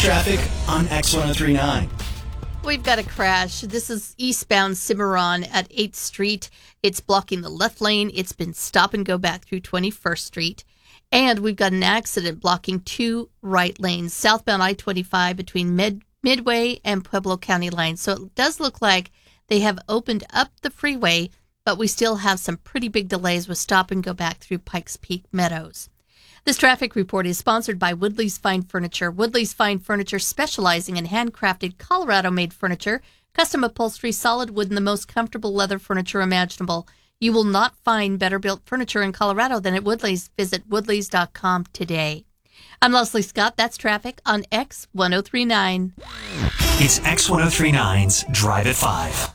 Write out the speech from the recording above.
traffic on X1039. We've got a crash. This is eastbound Cimarron at 8th Street. It's blocking the left lane. It's been stop and go back through 21st Street. And we've got an accident blocking 2 right lanes, southbound I-25 between Midway and Pueblo County lines. So it does look like they have opened up the freeway, but we still have some pretty big delays with stop and go back through Pikes Peak Meadows. This traffic report is sponsored by Woodley's Fine Furniture. Woodley's Fine Furniture, specializing in handcrafted Colorado-made furniture, custom upholstery, solid wood, and the most comfortable leather furniture imaginable. You will not find better-built furniture in Colorado than at Woodley's. Visit woodleys.com today. I'm Leslie Scott. That's traffic on X1039. It's X1039's Drive at 5.